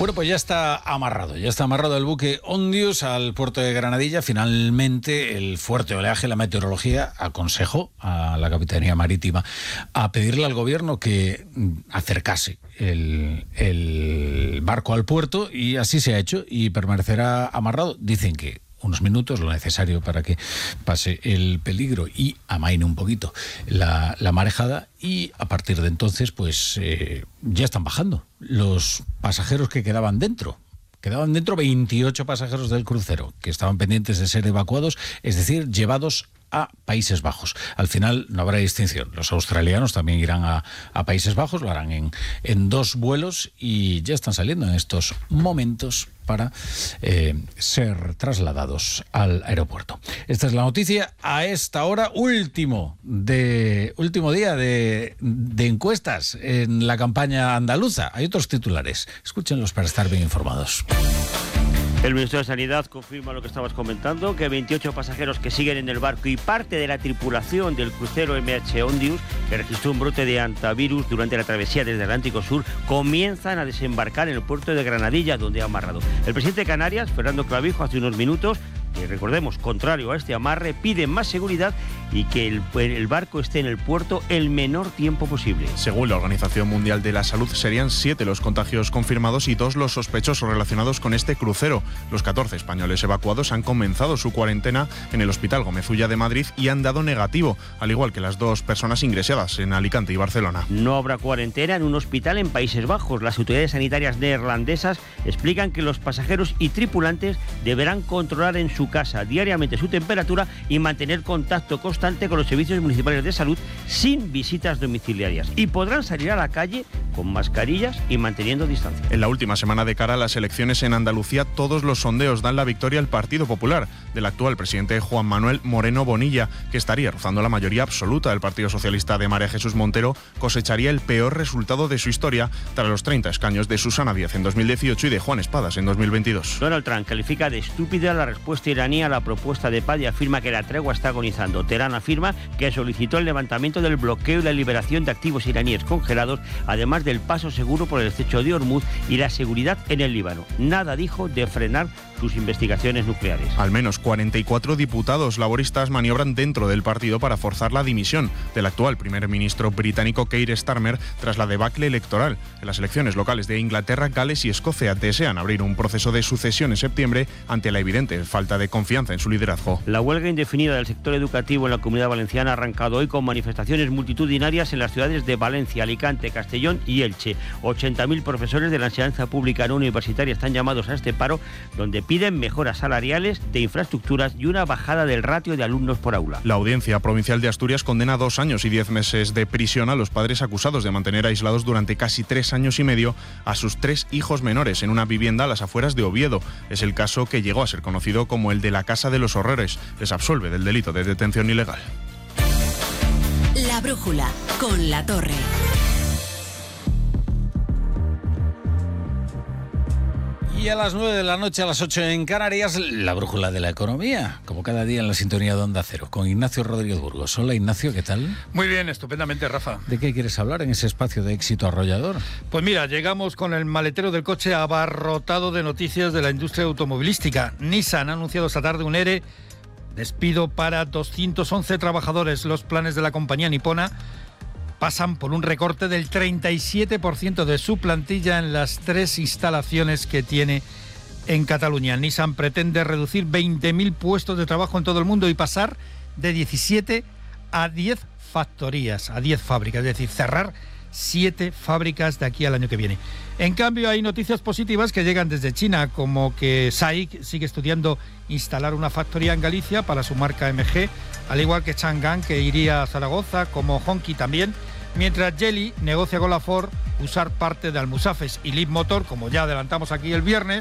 Bueno, pues ya está amarrado el buque Ondius al puerto de Granadilla. Finalmente, el fuerte oleaje, la meteorología aconsejó a la Capitanía Marítima a pedirle al gobierno que acercase el barco al puerto, y así se ha hecho y permanecerá amarrado. Dicen que unos minutos, lo necesario para que pase el peligro y amaine un poquito la marejada, y a partir de entonces pues ya están bajando los pasajeros que quedaban dentro. Quedaban dentro 28 pasajeros del crucero que estaban pendientes de ser evacuados, es decir, llevados a Países Bajos. Al final no habrá distinción. Los australianos también irán a Países Bajos, lo harán en 2 vuelos, y ya están saliendo en estos momentos para ser trasladados al aeropuerto. Esta es la noticia a esta hora. Último día de encuestas en la campaña andaluza. Hay otros titulares. Escúchenlos para estar bien informados. El Ministerio de Sanidad confirma lo que estabas comentando, que 28 pasajeros que siguen en el barco y parte de la tripulación del crucero MH Ondius, que registró un brote de hantavirus durante la travesía desde el Atlántico Sur, comienzan a desembarcar en el puerto de Granadilla, donde ha amarrado. El presidente de Canarias, Fernando Clavijo, hace unos minutos, que recordemos, contrario a este amarre, pide más seguridad y que el barco esté en el puerto el menor tiempo posible. Según la Organización Mundial de la Salud, serían 7 los contagios confirmados y 2 los sospechosos relacionados con este crucero. Los 14 españoles evacuados han comenzado su cuarentena en el Hospital Gómez Ulla de Madrid y han dado negativo, al igual que las 2 personas ingresadas en Alicante y Barcelona. No habrá cuarentena en un hospital en Países Bajos. Las autoridades sanitarias neerlandesas explican que los pasajeros y tripulantes deberán controlar en su casa diariamente su temperatura y mantener contacto constante con los servicios municipales de salud sin visitas domiciliarias, y podrán salir a la calle con mascarillas y manteniendo distancia. En la última semana de cara a las elecciones en Andalucía, todos los sondeos dan la victoria al Partido Popular del actual presidente Juan Manuel Moreno Bonilla, que estaría rozando la mayoría absoluta. El Partido Socialista de María Jesús Montero cosecharía el peor resultado de su historia tras los 30 escaños de Susana Díaz en 2018 y de Juan Espadas en 2022. Donald Trump califica de estúpida la respuesta iraní a la propuesta de paz y afirma que la tregua está agonizando. Teherán afirma que solicitó el levantamiento del bloqueo y la liberación de activos iraníes congelados, además del paso seguro por el estrecho de Hormuz y la seguridad en el Líbano. Nada dijo de frenar sus investigaciones nucleares. Al menos 44 diputados laboristas maniobran dentro del partido para forzar la dimisión del actual primer ministro británico Keir Starmer tras la debacle electoral. En las elecciones locales de Inglaterra, Gales y Escocia desean abrir un proceso de sucesión en septiembre ante la evidente falta de confianza en su liderazgo. La huelga indefinida del sector educativo en la Comunidad Valenciana ha arrancado hoy con manifestaciones multitudinarias en las ciudades de Valencia, Alicante, Castellón y Elche. 80.000 profesores de la enseñanza pública no universitaria están llamados a este paro, donde piden mejoras salariales, de infraestructuras y una bajada del ratio de alumnos por aula. La Audiencia Provincial de Asturias condena 2 años y 10 meses de prisión a los padres acusados de mantener aislados durante casi 3 años y medio a sus 3 hijos menores en una vivienda a las afueras de Oviedo. Es el caso que llegó a ser conocido como el de la Casa de los Horrores. Les absuelve del delito de detención ilegal. La brújula con La Torre. Y a las 9 de la noche, a las 8 en Canarias, la brújula de la economía, como cada día en la sintonía de Onda Cero, con Ignacio Rodríguez Burgos. Hola Ignacio, ¿qué tal? Muy bien, estupendamente, Rafa. ¿De qué quieres hablar en ese espacio de éxito arrollador? Pues mira, llegamos con el maletero del coche abarrotado de noticias de la industria automovilística. Nissan ha anunciado esta tarde un ERE, despido para 211 trabajadores. Los planes de la compañía nipona pasan por un recorte del 37% de su plantilla en las 3 instalaciones que tiene en Cataluña. Nissan pretende reducir 20.000 puestos de trabajo en todo el mundo y pasar de 17 a 10 factorías, a 10 fábricas, es decir, cerrar 7 fábricas de aquí al año que viene. En cambio, hay noticias positivas que llegan desde China, como que SAIC sigue estudiando instalar una factoría en Galicia para su marca MG, al igual que Changan, que iría a Zaragoza, como Honky también, mientras Geely negocia con la Ford usar parte de Almusafes, y Leapmotor, como ya adelantamos aquí el viernes,